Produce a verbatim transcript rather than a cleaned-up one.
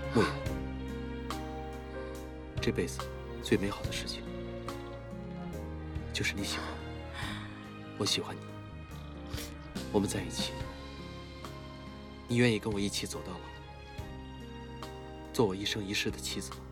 慕言，这辈子最美好的事情，就是你喜欢我，我喜欢你，我们在一起，你愿意跟我一起走到老，做我一生一世的妻子吗？